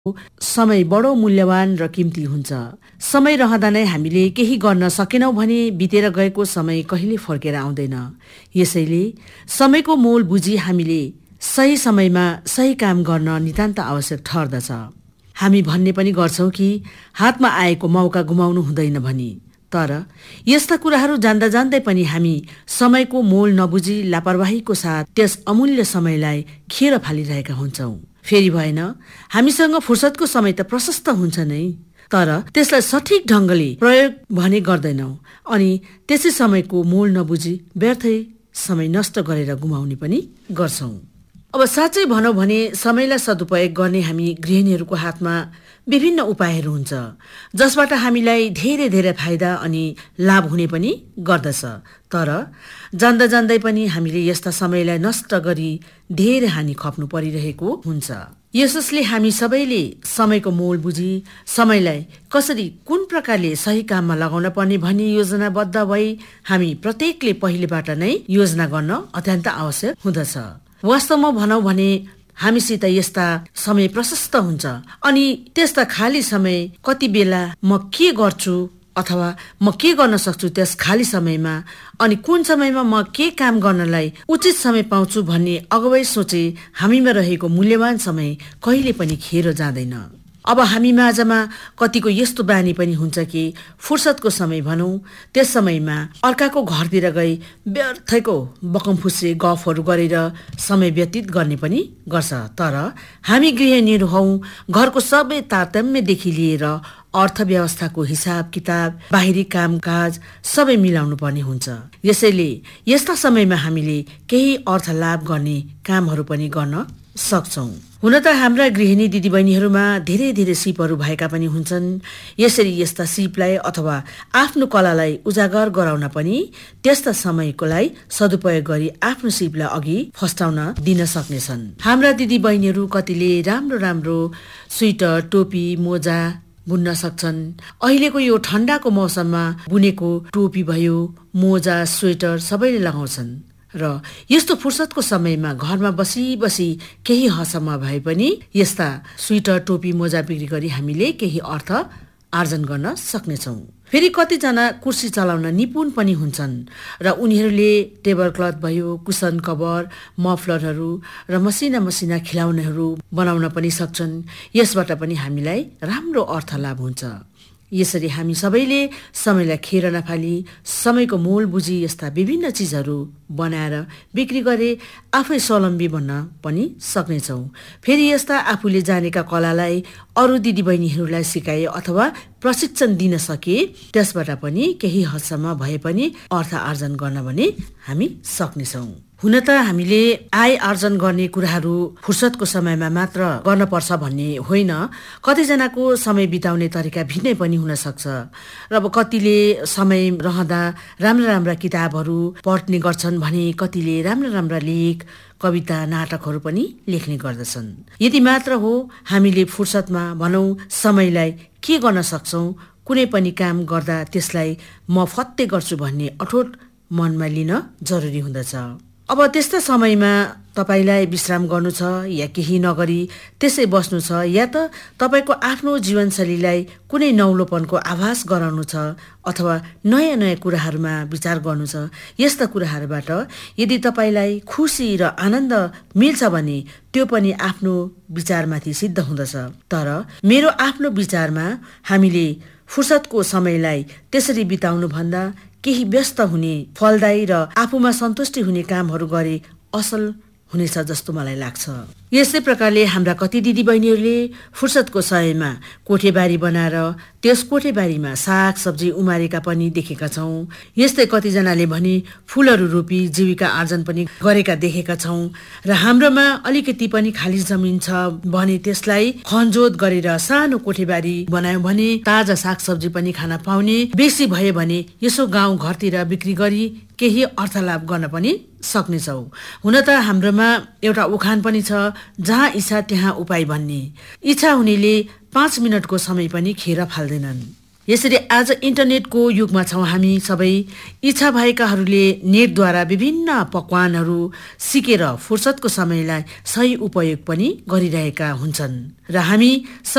समय बडो मूल्यवान र किम्ती हुन्छ। समय रहँदा नै हामीले केही गर्न सकेनौं भने बितेर गएको समय कहिले फर्केर आउँदैन। यसैले समयको मोल बुझी हामीले सही समयमा सही काम गर्न नितान्त आवश्यक ठर्दछ। हामी भन्ने पनि गर्छौं कि हातमा आएको मौका गुमाउनु हुँदैन भनी, तर यस्ता कुराहरू जान्दा जान्दै पनि हामी समयको मोल नबुझी लापरवाहीको साथ त्यस अमूल्य समयलाई खेर फालिरहेका हुन्छौं। फेरि भएन, हामीसँग फुर्सदको समय त प्रशस्त हुन्छ नै, तर त्यसलाई सठिक ढंगले प्रयोग भने गर्दैनौं अनि त्यसै समयको मोल नबुझी व्यर्थै समय नष्ट गरेर गुमाउने पनि गर्छौं। अब साँच्चै भनौं भने समयलाई सदुपयोग गर्ने हामी गृहिणीहरूको हातमा विभिन्न उपायहरू हुन्छ, जसबाट हामीलाई धेरै धेरै फाइदा अनि लाभ हुने पनि गर्दछ। तर जान्दा जान्दै पनि हामीले यस्ता समयलाई नष्ट गरी धेरै हानि खप्नु परिरहेको हुन्छ। यसले हामी सबैले समयको मोल बुझी समयलाई कसरी कुन प्रकारले सही काममा लगाउन पर्ने भन्ने योजनाबद्ध भई हामी प्रत्येकले पहिलेबाट नै योजना गर्न अत्यन्त आवश्यक हुँदछ। वास्तवमा भनौं भने हामीसित यस्ता समय प्रशस्त हुन्छ अनि त्यस्ता खाली समय कति बेला म के गर्छु अथवा म के गर्न सक्छु त्यस खाली समयमा अनि कुन समयमा म के काम गर्नलाई उचित समय पाउँछु भन्ने अगावै सोचे हामीमा रहेको मूल्यवान समय कहिले पनि खेर जाँदैन। अब हामी माझमा कतिको यस्तो बानी पनि हुन्छ कि फुर्सदको समय भनौं त्यस समयमा अर्काको घरतिर गई व्यर्थको बकमफुसे गफहरू गरेर समय व्यतीत गर्ने पनि गर्छ। तर हामी गृहिणीहरू हौ, घरको सबै तारतम्यदेखि लिएर अर्थव्यवस्थाको हिसाब किताब बाहिरी कामकाज सबै मिलाउनु पर्ने हुन्छ। यसैले यस्ता समयमा हामीले केही अर्थ लाभ गर्ने कामहरू पनि गर्न सक्छौं। हुन त हाम्रा गृहिणी दिदीबहिनीहरूमा धेरै धेरै सिपहरू भएका पनि हुन्छन्। यसरी यस्ता सिपलाई अथवा आफ्नो कलालाई उजागर गराउन पनि त्यस्ता समयकोलाई सदुपयोग गरी आफ्नो सिपलाई अघि फस्टाउन दिन सक्नेछन्। हाम्रा दिदीबहिनीहरू कतिले राम्रो राम्रो स्वेटर टोपी मोजा बुन्न सक्छन्। अहिलेको यो ठण्डाको मौसममा बुनेको टोपी भयो मोजा स्वेटर सबैले लगाउँछन् र यस्तो फुर्सदको समयमा घरमा बसी बसी केही हदसम्म भए पनि यस्ता स्वेटर टोपी मोजा बिक्री गरी हामीले केही अर्थ आर्जन गर्न सक्नेछौं। फेरि कतिजना कुर्सी चलाउन निपुण पनि हुन्छन् र उनीहरूले टेबल क्लथ भयो कुसन कभर मफलरहरू र मसिना मसिना खिलौनाहरू बनाउन पनि सक्छन्। यसबाट पनि हामीलाई राम्रो अर्थ लाभ हुन्छ। यसरी हामी सबैले समयलाई खेर नफाली समयको मोल बुझी यस्ता विभिन्न चिजहरू बनाएर बिक्री गरे आफै स्वावलम्बी बन्न पनि सक्नेछौँ। फेरि यस्ता आफूले जानेका कलालाई अरू दिदीबहिनीहरूलाई सिकाए अथवा प्रशिक्षण दिन सके त्यसबाट पनि केही हदसम्म भए पनि अर्थ आर्जन गर्न भने हामी सक्नेछौँ। हुन त हामीले आय आर्जन गर्ने कुराहरू फुर्सदको समयमा मात्र गर्न पर्छ भन्ने होइन। कतिजनाको समय बिताउने तरिका भिन्नै पनि हुन सक्छ र अब कतिले समय रहँदा राम्रा राम्रा किताबहरू पढ्ने गर्छन् भने कतिले राम्रा राम्रा लेख कविता नाटकहरू पनि लेख्ने गर्दछन्। यदि मात्र हो हामीले फुर्सदमा भनौं समयलाई के गर्न सक्छौं, कुनै पनि काम गर्दा त्यसलाई म फत्ते गर्छु भन्ने अठोट मनमा लिन जरुरी हुँदछ। अब त्यस्ता समयमा तपाईलाई विश्राम गर्नु छ या केही नगरी त्यसै बस्नु छ या त तपाईको आफ्नो जीवनशैलीलाई कुनै नौलोपनको आभास गराउनु छ अथवा नयाँ नयाँ कुराहरूमा विचार गर्नु छ, यस्ता कुराहरूबाट यदि तपाईलाई खुसी र आनन्द मिल्छ भने त्यो पनि आफ्नो विचारमाथि सिद्ध हुँदछ। तर मेरो आफ्नो विचारमा हामीले फुर्सदको समयलाई त्यसरी बिताउनु भन्दा केही व्यस्त हुने फलदायी र आफूमा सन्तुष्टि हुने कामहरू गरे असल हुनेछ जस्तो मलाई लाग्छ। यस्तै प्रकारले हाम्रा कति दिदीबहिनीहरूले फुर्सदको समयमा कोठेबारी बनाएर त्यस कोठेबारीमा साग सब्जी उमारेका पनि देखेका छौं। यस्तै कतिजनाले भने फूलहरू रोपी जीविका आर्जन पनि गरेका देखेका छौं र हाम्रोमा अलिकति पनि खाली जमिन छ भने त्यसलाई खनजोत गरेर सानो कोठेबारी बनायौं भने ताजा साग सब्जी पनि खान पाउने, बेसी भयो भने यसो गाउँ घरतिर बिक्री गरी केही अर्थ लाभ गर्न पनि सक्नेछौँ। हुन त हाम्रोमा एउटा उखान पनि छ, जहाँ इच्छा त्यहाँ उपाय भन्ने। इच्छा हुनेले 5 मिनटको समय पनि खेर फाल्दैनन्। यसरी आज इन्टरनेटको युगमा छौं हामी सबै। इच्छा भएकाहरूले नेटद्वारा विभिन्न पकवानहरू सिकेर फुर्सदको समयलाई सही उपयोग पनि गरिरहेका हुन्छन् र हामी